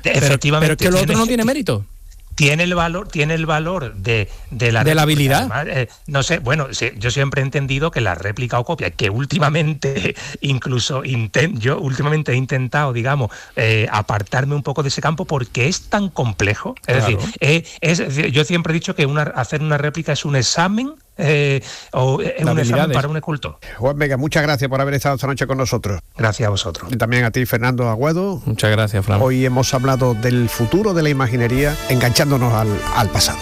efectivamente. Pero es que lo otro no tiene mérito. Tiene el valor de la habilidad. Además, no sé, bueno, yo siempre he entendido que la réplica o copia, que últimamente incluso yo últimamente he intentado, digamos, apartarme un poco de ese campo porque es tan complejo. Es decir, yo siempre he dicho que hacer una réplica es un examen. O es un examen para un escultor. Juan Vega, muchas gracias por haber estado esta noche con nosotros. Gracias a vosotros. Y también a ti, Fernando Agüedo. Muchas gracias, Fran. Hoy hemos hablado del futuro de la imaginería, enganchándonos al pasado.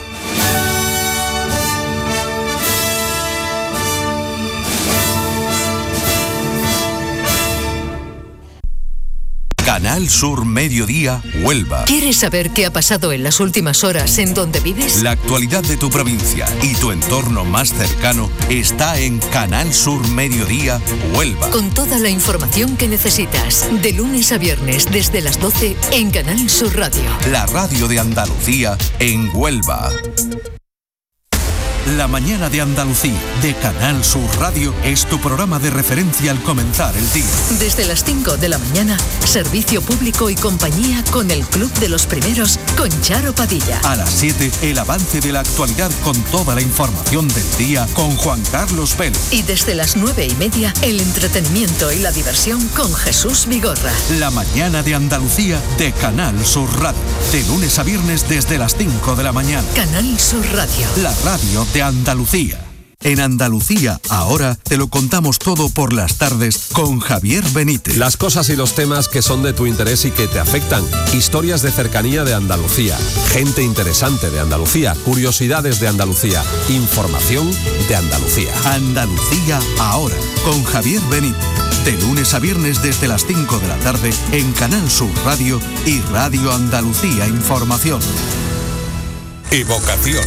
Canal Sur Mediodía, Huelva. ¿Quieres saber qué ha pasado en las últimas horas en donde vives? La actualidad de tu provincia y tu entorno más cercano está en Canal Sur Mediodía, Huelva. Con toda la información que necesitas, de lunes a viernes desde las 12 en Canal Sur Radio. La radio de Andalucía en Huelva. La mañana de Andalucía, de Canal Sur Radio, es tu programa de referencia al comenzar el día. Desde las 5 de la mañana, servicio público y compañía con el Club de los Primeros, con Charo Padilla. A las 7, el avance de la actualidad con toda la información del día, con Juan Carlos Vélez. Y desde las 9:30, el entretenimiento y la diversión con Jesús Vigorra. La mañana de Andalucía, de Canal Sur Radio, de lunes a viernes desde las 5 de la mañana. Canal Sur Radio. La radio de Andalucía. En Andalucía, ahora te lo contamos todo por las tardes con Javier Benítez. Las cosas y los temas que son de tu interés y que te afectan. Historias de cercanía de Andalucía. Gente interesante de Andalucía. Curiosidades de Andalucía. Información de Andalucía. Andalucía, ahora, con Javier Benítez. De lunes a viernes desde las 5 de la tarde en Canal Sur Radio y Radio Andalucía Información. Evocación.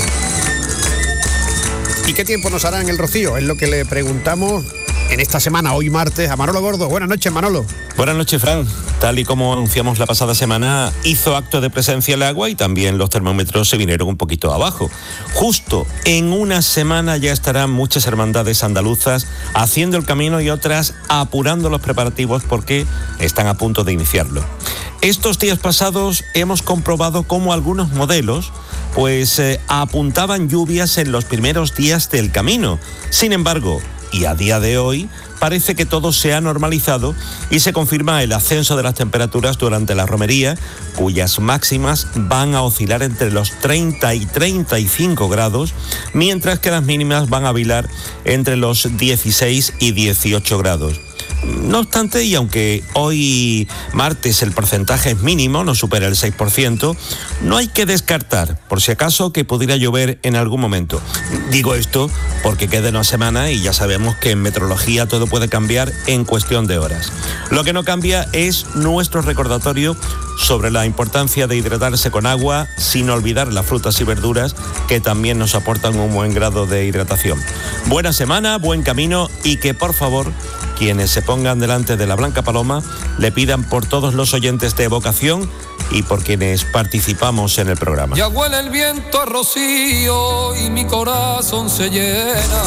¿Y qué tiempo nos hará en el Rocío? Es lo que le preguntamos en esta semana, hoy martes, a Manolo Gordo. Buenas noches, Manolo. Buenas noches, Fran. Tal y como anunciamos la pasada semana, hizo acto de presencia el agua y también los termómetros se vinieron un poquito abajo. Justo en una semana ya estarán muchas hermandades andaluzas haciendo el camino y otras apurando los preparativos porque están a punto de iniciarlo. Estos días pasados hemos comprobado cómo algunos modelos apuntaban lluvias en los primeros días del camino. Sin embargo, y a día de hoy, parece que todo se ha normalizado y se confirma el ascenso de las temperaturas durante la romería, cuyas máximas van a oscilar entre los 30 y 35 grados, mientras que las mínimas van a oscilar entre los 16 y 18 grados. No obstante, y aunque hoy martes el porcentaje es mínimo, no supera el 6%, no hay que descartar, por si acaso, que pudiera llover en algún momento. Digo esto porque queda una semana y ya sabemos que en meteorología todo puede cambiar en cuestión de horas. Lo que no cambia es nuestro recordatorio sobre la importancia de hidratarse con agua, sin olvidar las frutas y verduras que también nos aportan un buen grado de hidratación. Buena semana, buen camino y que por favor quienes se pongan delante de la Blanca Paloma le pidan por todos los oyentes de Evocación y por quienes participamos en el programa. Ya huele el viento a rocío y mi corazón se llena.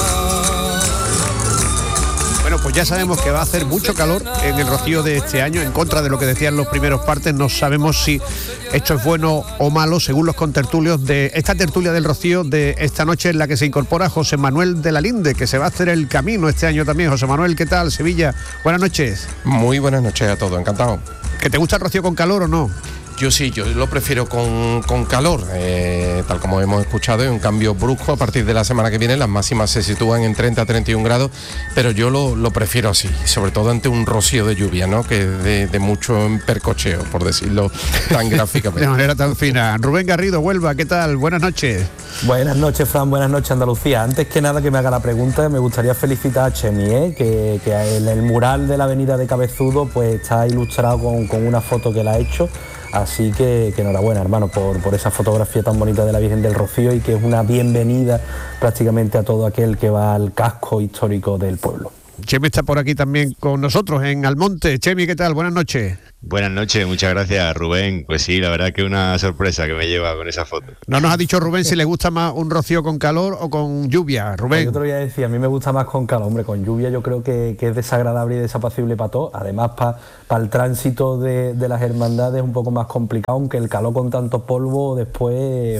Bueno, pues ya sabemos que va a hacer mucho calor en el Rocío de este año, en contra de lo que decían los primeros partes. No sabemos si esto es bueno o malo, según los contertulios de esta tertulia del Rocío de esta noche, en la que se incorpora José Manuel de la Linde, que se va a hacer el camino este año también. José Manuel, ¿qué tal? Sevilla, buenas noches. Muy buenas noches a todos, encantado. ¿Que te gusta el Rocío con calor o no? Yo sí, yo lo prefiero con calor, tal como hemos escuchado, es un cambio brusco. A partir de la semana que viene las máximas se sitúan en 30 a 31 grados, pero yo lo prefiero así, sobre todo ante un rocío de lluvia, ¿no? Que de mucho percocheo, por decirlo tan gráficamente. De manera tan fina. Rubén Garrido, Huelva, ¿qué tal? Buenas noches. Buenas noches, Fran, buenas noches, Andalucía. Antes que nada que me haga la pregunta, me gustaría felicitar a Chemi, que el mural de la avenida de Cabezudo pues está ilustrado con una foto que la ha hecho. Así que enhorabuena, hermano, por esa fotografía tan bonita de la Virgen del Rocío y que es una bienvenida prácticamente a todo aquel que va al casco histórico del pueblo. Chemi está por aquí también con nosotros en Almonte. Chemi, ¿qué tal? Buenas noches. Buenas noches, muchas gracias, Rubén. Pues sí, la verdad que una sorpresa que me lleva con esa foto. No nos ha dicho Rubén si le gusta más un rocío con calor o con lluvia, Rubén. Yo te lo voy a decir, a mí me gusta más con calor, hombre, con lluvia yo creo que es desagradable y desapacible para todos. Además, para el tránsito de las hermandades es un poco más complicado, aunque el calor con tanto polvo después...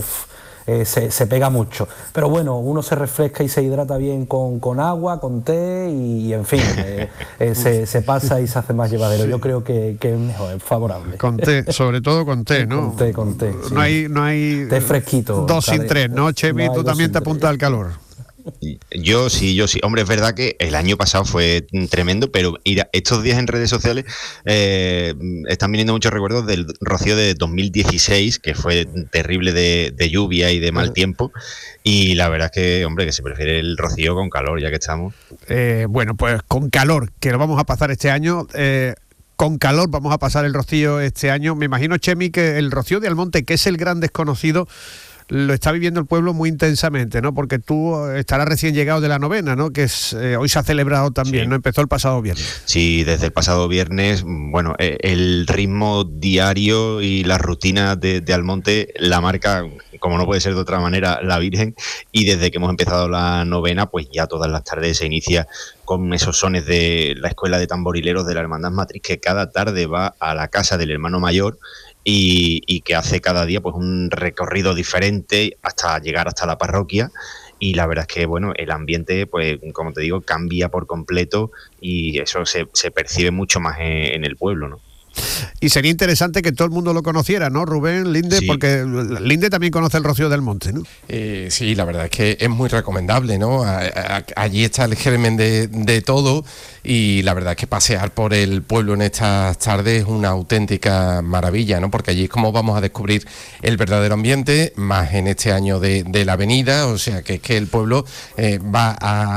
se pega mucho, pero bueno, uno se refresca y se hidrata bien con agua, con té y en fin, se pasa y se hace más llevadero. Sí. Yo creo que es mejor, es favorable. Con té, sobre todo con té, ¿no? Con té. Sí. No hay té fresquito. 2 sin 3, ¿no, Chemi? No, tú también te apuntas al calor. Yo sí. Hombre, es verdad que el año pasado fue tremendo, pero mira, estos días en redes sociales están viniendo muchos recuerdos del rocío de 2016, que fue terrible de lluvia y de mal tiempo, y la verdad es que, hombre, que se prefiere el rocío con calor, ya que estamos. Bueno, pues con calor, que lo vamos a pasar este año. Con calor vamos a pasar el rocío este año. Me imagino, Chemi, que el rocío de Almonte, que es el gran desconocido, lo está viviendo el pueblo muy intensamente, ¿no? Porque tú estarás recién llegado de la novena, ¿no? Que es hoy se ha celebrado también, sí. ¿No? Empezó el pasado viernes. Sí, desde el pasado viernes, bueno, el ritmo diario y la rutina de Almonte la marca, como no puede ser de otra manera, la Virgen, y desde que hemos empezado la novena, pues ya todas las tardes se inicia con esos sones de la Escuela de Tamborileros de la Hermandad Matriz, que cada tarde va a la casa del hermano mayor y que hace cada día pues un recorrido diferente hasta llegar hasta la parroquia. Y la verdad es que, bueno, el ambiente, pues como te digo, cambia por completo y eso se percibe mucho más en el pueblo, ¿no? Y sería interesante que todo el mundo lo conociera, ¿no, Rubén, Linde? Sí. Porque Linde también conoce el rocío del monte, ¿no? Sí, la verdad es que es muy recomendable, ¿no? Allí está el germen de todo y la verdad es que pasear por el pueblo en estas tardes es una auténtica maravilla, ¿no? Porque allí es como vamos a descubrir el verdadero ambiente, más en este año de la avenida, o sea que es que el pueblo va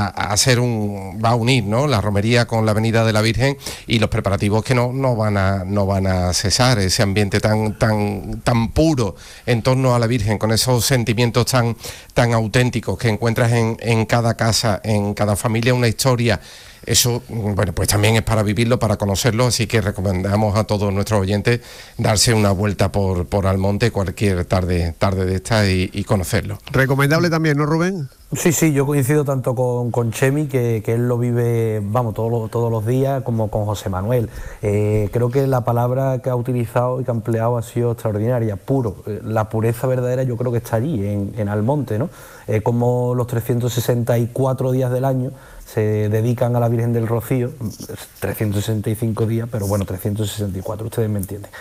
a unir, ¿no? La romería con la avenida de la Virgen y los preparativos que no van a cesar, ese ambiente tan puro en torno a la Virgen, con esos sentimientos tan auténticos que encuentras en cada casa, en cada familia, una historia. Eso, bueno, pues también es para vivirlo, para conocerlo, así que recomendamos a todos nuestros oyentes darse una vuelta por Almonte cualquier tarde de esta y conocerlo. Recomendable también, ¿no, Rubén? Sí, yo coincido tanto con Chemi, que él lo vive, vamos, todos los días, como con José Manuel. Creo que la palabra que ha utilizado y que ha empleado ha sido extraordinaria, puro. La pureza verdadera yo creo que está allí, en Almonte, ¿no? Como los 364 días del año se dedican a la Virgen del Rocío, 365 días, pero bueno, 364, ustedes me entienden.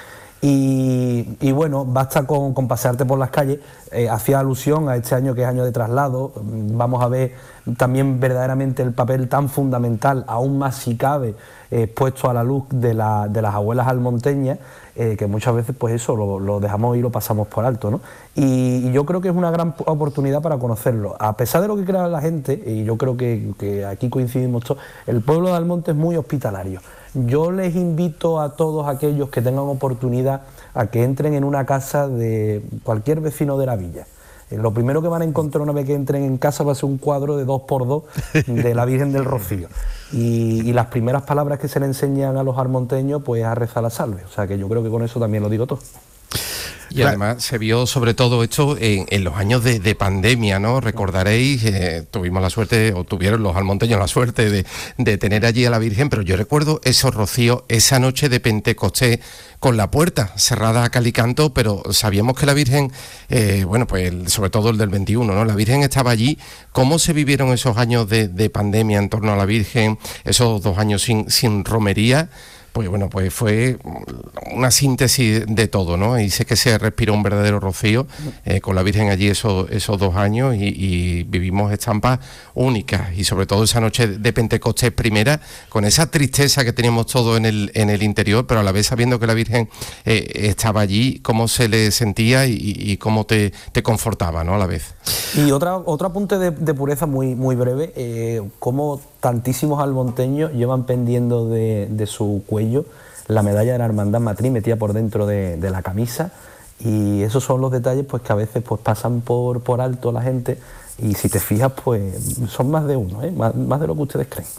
Y bueno, basta con pasearte por las calles. Hacía alusión a este año que es año de traslado. Vamos a ver también verdaderamente el papel tan fundamental, aún más si cabe, puesto a la luz de las abuelas almonteñas, que muchas veces pues eso lo dejamos y lo pasamos por alto, ¿no? Y yo creo que es una gran oportunidad para conocerlo. A pesar de lo que crea la gente, y yo creo que aquí coincidimos todos, el pueblo de Almonte es muy hospitalario. Yo les invito a todos aquellos que tengan oportunidad a que entren en una casa de cualquier vecino de la villa. Lo primero que van a encontrar una vez que entren en casa va a ser un cuadro de 2x2 de la Virgen del Rocío. Y las primeras palabras que se le enseñan a los almonteños pues a rezar la salve. O sea que yo creo que con eso también lo digo todo. Y además se vio sobre todo esto en los años de pandemia, ¿no? Recordaréis, tuvimos la suerte, o tuvieron los almonteños la suerte de tener allí a la Virgen, pero yo recuerdo esos rocíos, esa noche de Pentecostés, con la puerta cerrada a cal y canto, pero sabíamos que la Virgen, bueno, pues sobre todo el del 21, ¿no? La Virgen estaba allí. ¿Cómo se vivieron esos años de pandemia en torno a la Virgen, esos 2 años sin romería? Pues bueno, pues fue una síntesis de todo, ¿no? Y sé que se respiró un verdadero rocío con la Virgen allí esos 2 años y vivimos estampas únicas, y sobre todo esa noche de Pentecostés primera, con esa tristeza que teníamos todo en el interior, pero a la vez sabiendo que la Virgen estaba allí, cómo se le sentía y cómo te confortaba, ¿no? A la vez. Y otro apunte de pureza muy breve, cómo tantísimos almonteños llevan pendiendo de su cuello la medalla de la Hermandad Matriz metida por dentro de la camisa, y esos son los detalles pues que a veces pues pasan por alto la gente, y si te fijas pues son más de uno, más de lo que ustedes creen.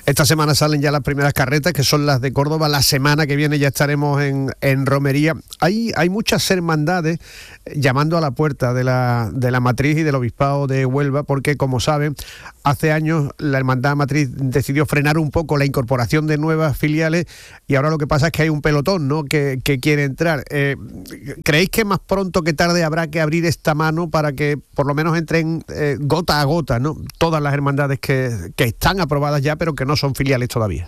Esta semana salen ya las primeras carretas, que son las de Córdoba. La semana que viene ya estaremos en romería. Hay muchas hermandades llamando a la puerta de la matriz y del obispado de Huelva, porque, como saben, hace años la hermandad matriz decidió frenar un poco la incorporación de nuevas filiales, y ahora lo que pasa es que hay un pelotón, ¿no?, que quiere entrar. ¿Creéis que más pronto que tarde habrá que abrir esta mano para que por lo menos entren gota a gota, ¿no?, todas las hermandades que están aprobadas ya pero que no son filiales todavía?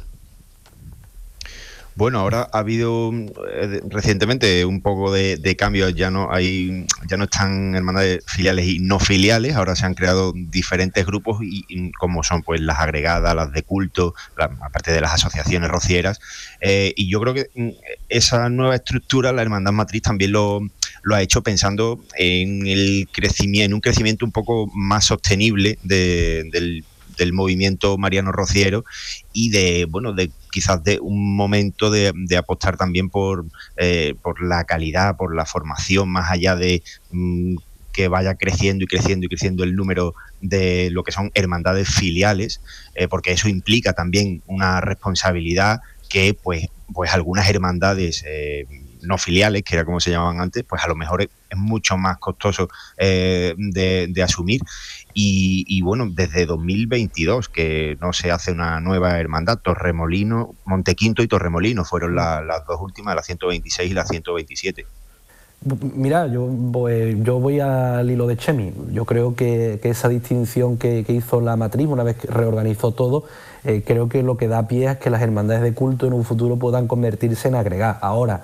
Bueno, ahora ha habido recientemente un poco de cambios, ya no están hermandades filiales y no filiales, ahora se han creado diferentes grupos y como son pues las agregadas, las de culto, aparte de las asociaciones rocieras, y yo creo que esa nueva estructura la hermandad matriz también lo ha hecho pensando en un crecimiento un poco más sostenible del movimiento mariano rociero y de quizás de un momento de apostar también por la calidad, por la formación, más allá de que vaya creciendo y creciendo y creciendo el número de lo que son hermandades filiales, porque eso implica también una responsabilidad que pues algunas hermandades no filiales, que era como se llamaban antes, pues a lo mejor es mucho más costoso de asumir. Y bueno, desde 2022 que no se hace una nueva hermandad. Torremolino, Montequinto y Torremolino fueron las dos últimas, la 126 y la 127. Mira, yo voy al hilo de Chemi. Yo creo que esa distinción que hizo la matriz una vez que reorganizó todo, creo que lo que da pie es que las hermandades de culto en un futuro puedan convertirse en agregadas. Ahora,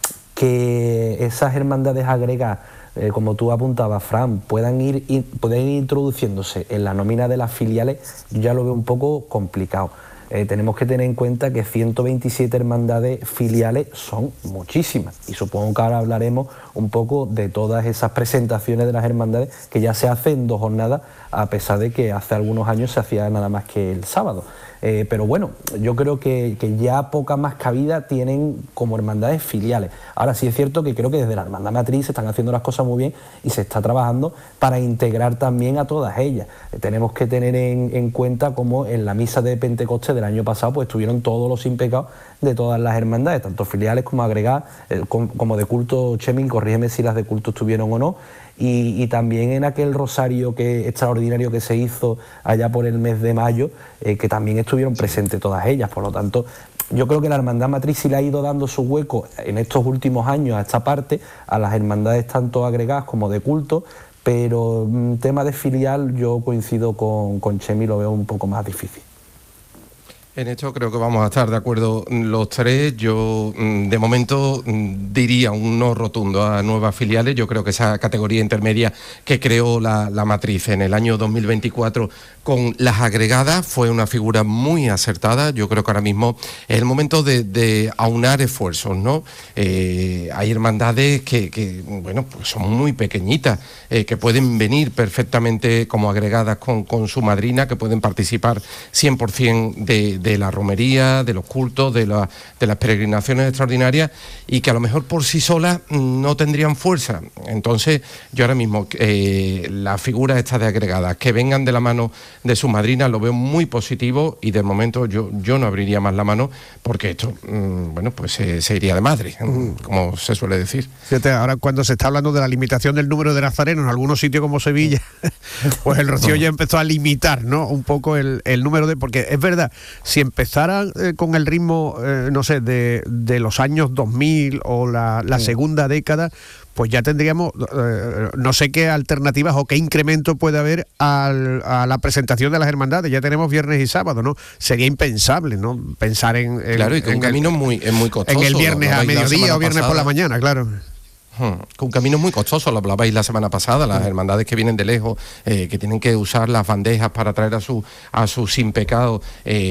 que esas hermandades agregadas, como tú apuntabas, Fran, puedan ir introduciéndose en la nómina de las filiales, yo ya lo veo un poco complicado. Tenemos que tener en cuenta que 127 hermandades filiales son muchísimas, y supongo que ahora hablaremos un poco de todas esas presentaciones de las hermandades que ya se hacen en 2 jornadas, a pesar de que hace algunos años se hacía nada más que el sábado. Pero bueno, yo creo que ya poca más cabida tienen como hermandades filiales. Ahora sí es cierto que creo que desde la hermandad matriz se están haciendo las cosas muy bien y se está trabajando para integrar también a todas ellas. Tenemos que tener en cuenta como en la misa de Pentecostés del año pasado pues estuvieron todos los impecados de todas las hermandades, tanto filiales como agregadas, como de culto. Chemi, corrígeme si las de culto estuvieron o no. Y también en aquel rosario extraordinario que se hizo allá por el mes de mayo, que también estuvieron presentes todas ellas. Por lo tanto, yo creo que la hermandad matriz sí le ha ido dando su hueco en estos últimos años a esta parte, a las hermandades tanto agregadas como de culto, pero tema de filial yo coincido con Chemi, lo veo un poco más difícil. En esto creo que vamos a estar de acuerdo los tres. Yo de momento diría un no rotundo a nuevas filiales. Yo creo que esa categoría intermedia que creó la matriz en el año 2024 con las agregadas fue una figura muy acertada. Yo creo que ahora mismo es el momento de aunar esfuerzos, ¿no? Hay hermandades que bueno, pues son muy pequeñitas, que pueden venir perfectamente como agregadas con su madrina, que pueden participar 100% de la romería, de los cultos, de las peregrinaciones extraordinarias, y que a lo mejor por sí solas no tendrían fuerza. Entonces yo ahora mismo las figuras estas de agregadas que vengan de la mano de su madrina lo veo muy positivo, y de momento yo no abriría más la mano, porque esto bueno, pues se iría de madre, como se suele decir. Fíjate, ahora cuando se está hablando de la limitación del número de nazarenos en algunos sitios como Sevilla, pues el Rocío ya empezó a limitar, ¿no?, un poco el número porque es verdad, si empezaran con el ritmo, no sé, de los años 2000 o la segunda década, pues ya tendríamos, no sé qué alternativas o qué incremento puede haber a la presentación de las hermandades. Ya tenemos viernes y sábado, ¿no? Sería impensable, ¿no?, pensar en claro, y que un camino es muy costoso. En el viernes a mediodía o viernes por la mañana, claro. Un camino muy costoso, lo hablabais la semana pasada, las hermandades que vienen de lejos, que tienen que usar las bandejas para traer a sus sin pecados.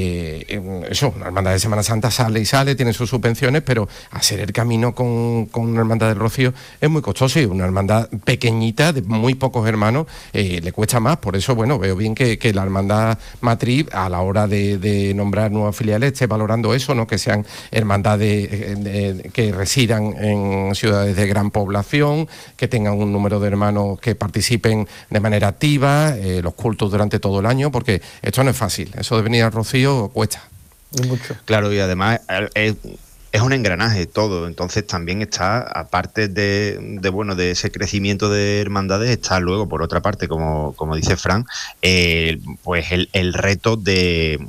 Eso, una hermandad de Semana Santa sale, tiene sus subvenciones, pero hacer el camino con una hermandad del Rocío es muy costoso, y una hermandad pequeñita, de muy pocos hermanos, le cuesta más. Por eso, bueno, veo bien que la hermandad matriz, a la hora de nombrar nuevas filiales, esté valorando eso, ¿no?, que sean hermandades que residan en ciudades de gran población, que tengan un número de hermanos que participen de manera activa, los cultos durante todo el año, porque esto no es fácil, eso de venir al Rocío cuesta. Y mucho. Claro, y además es un engranaje todo, entonces también está, aparte de ese crecimiento de hermandades, está luego, por otra parte, como dice Fran, pues el reto de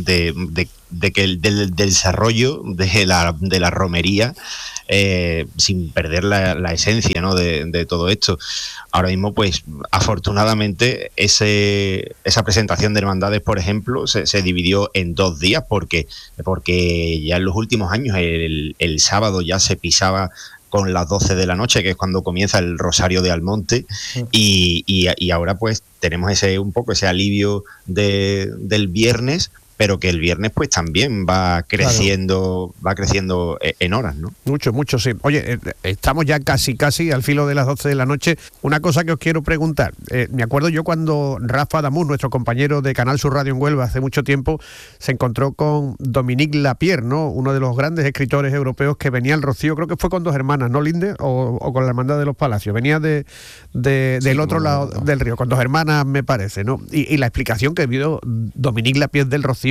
que del desarrollo de la romería, sin perder la esencia, ¿no?, de todo esto. Ahora mismo, pues afortunadamente esa presentación de hermandades, por ejemplo, se dividió en 2 días porque ya en los últimos años el sábado ya se pisaba con las 12 de la noche, que es cuando comienza el Rosario de Almonte, y ahora pues tenemos ese alivio del viernes, pero que el viernes pues también va creciendo en horas, ¿no? Mucho, sí. Oye, estamos ya casi al filo de las 12 de la noche. Una cosa que os quiero preguntar. Me acuerdo yo cuando Rafa Damus, nuestro compañero de Canal Sur Radio en Huelva, hace mucho tiempo, se encontró con Dominique Lapierre, ¿no?, uno de los grandes escritores europeos que venía al Rocío, creo que fue con 2 hermanas, ¿no, Linde? O con la Hermandad de los Palacios. Venía del otro lado del río, con 2 hermanas, me parece, ¿no? Y la explicación que dio Dominique Lapierre del Rocío,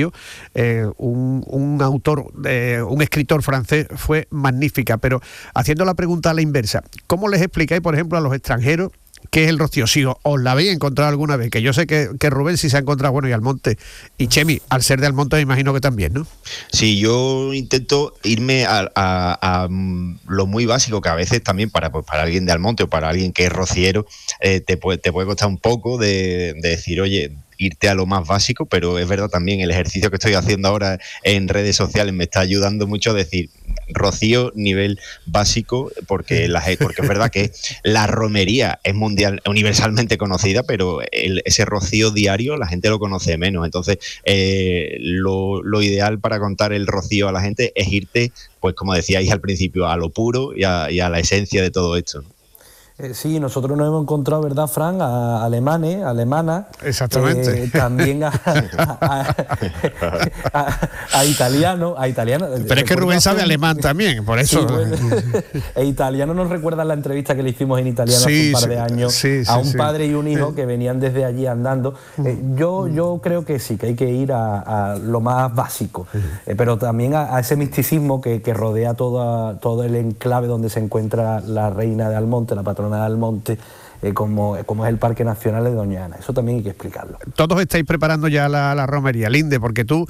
un autor, un escritor francés, fue magnífica. Pero haciendo la pregunta a la inversa, ¿cómo les explicáis, por ejemplo, a los extranjeros qué es el Rocío? Si os la habéis encontrado alguna vez, que yo sé que Rubén sí se ha encontrado, bueno, y Almonte, y Chemi, al ser de Almonte me imagino que también, ¿no? Sí, yo intento irme a lo muy básico, que a veces también para alguien de Almonte o para alguien que es rociero, te puede costar un poco de decir, oye, irte a lo más básico, pero es verdad también, el ejercicio que estoy haciendo ahora en redes sociales me está ayudando mucho a decir Rocío nivel básico, porque es verdad que la romería es universalmente conocida, pero ese Rocío diario la gente lo conoce menos. Entonces lo ideal para contar el Rocío a la gente es irte, pues como decíais al principio, a lo puro y a la esencia de todo esto, ¿no? Sí, nosotros nos hemos encontrado, ¿verdad, Fran?, a alemanas. Exactamente. También a italianos. Pero es que Rubén sabe alemán también, por eso. Sí, bueno. Italiano nos recuerda la entrevista que le hicimos en italiano hace un par de años a un padre y un hijo que venían desde allí andando. Yo creo que sí, que hay que ir a lo más básico, pero también a ese misticismo que rodea todo el enclave donde se encuentra la reina de Almonte, la patrona de Almonte, como es el Parque Nacional de Doña Ana. Eso también hay que explicarlo. Todos estáis preparando ya la romería, Linde, porque tú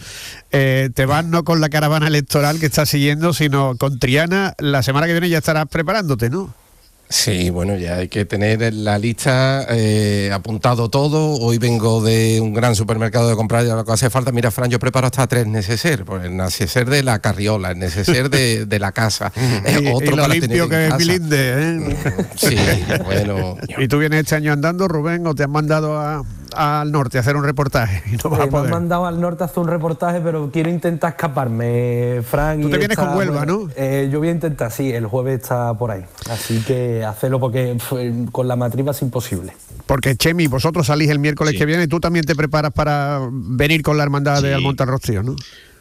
te vas no con la caravana electoral que estás siguiendo, sino con Triana. La semana que viene ya estarás preparándote, ¿no? Sí, bueno, ya hay que tener la lista apuntado todo. Hoy vengo de un gran supermercado de comprar ya lo que hace falta. Mira, Fran, yo preparo hasta 3 neceser, pues el neceser de la carriola, el neceser de la casa, otro y lo para limpio tener que es Linde, ¿eh? Sí, bueno. ¿Y tú vienes este año andando, Rubén, o te han mandado al norte a hacer un reportaje? Y no vas a poder. Me han mandado al norte a hacer un reportaje, pero quiero intentar escaparme, Fran. Tú te vienes con Huelva, ¿no? Yo voy a intentar, sí, el jueves está por ahí. Así que hacerlo, porque con la matriz es imposible. Porque, Chemi, vosotros salís el miércoles que viene, tú también te preparas para venir con la hermandad de Almonte al Rocío, ¿no?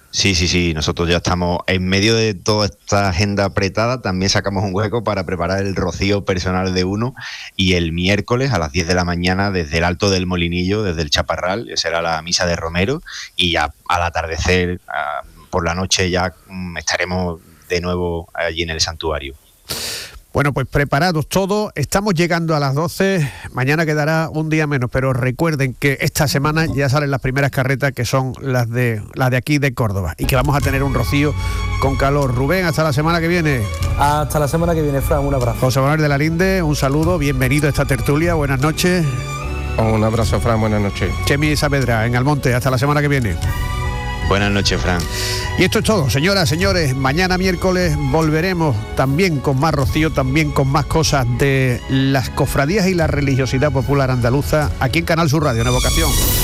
Sí, nosotros ya estamos en medio de toda esta agenda apretada, también sacamos un hueco para preparar el Rocío personal de uno, y el miércoles a las 10 de la mañana desde el Alto del Molinillo, desde el Chaparral, será la misa de Romero, y ya al atardecer, por la noche, ya estaremos de nuevo allí en el santuario. Bueno, pues preparados todos, estamos llegando a las 12, mañana quedará un día menos, pero recuerden que esta semana ya salen las primeras carretas, que son las de aquí de Córdoba, y que vamos a tener un Rocío con calor. Rubén, hasta la semana que viene. Hasta la semana que viene, Fran, un abrazo. José Manuel de la Linde, un saludo, bienvenido a esta tertulia, buenas noches. Un abrazo, Fran, buenas noches. Chemi Saavedra, en Almonte, hasta la semana que viene. Buenas noches, Fran. Y esto es todo, señoras, señores. Mañana miércoles volveremos también con más Rocío, también con más cosas de las cofradías y la religiosidad popular andaluza, aquí en Canal Sur Radio, en Evocación.